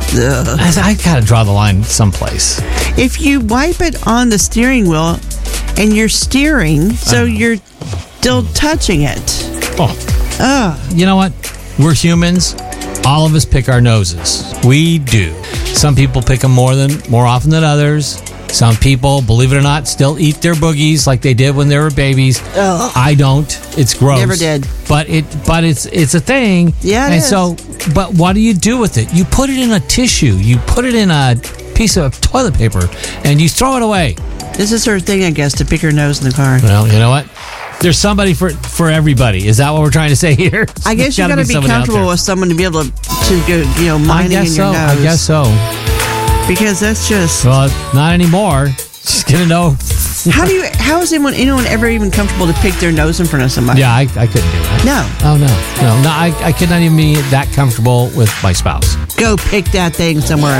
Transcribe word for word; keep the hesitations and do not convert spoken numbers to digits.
Ugh. I, I gotta draw the line someplace. If you wipe it on the steering wheel and you're steering, so you're still touching it. Oh, Ugh. you know what? We're humans. All of us pick our noses. We do. Some people pick them more than more often than others. Some people, believe it or not, still eat their boogies like they did when they were babies. Ugh. I don't. It's gross. Never did. But it, but it's it's a thing. Yeah, it and is. so, but what do you do with it? You put it in a tissue. You put it in a piece of toilet paper, and you throw it away. This is her thing, I guess, to pick her nose in the car. Well, you know what? There's somebody for for everybody. Is that what we're trying to say here? I guess you got to be somebody out comfortable there. with someone to be able to, to go, you know, I mining guess in so. your nose. I guess so. Because that's just... Well, not anymore. Just gonna know. How do you? How is anyone anyone ever even comfortable to pick their nose in front of somebody? Yeah, I, I couldn't do that. No. Oh no, no, no. I, I could not even be that comfortable with my spouse. Go pick that thing somewhere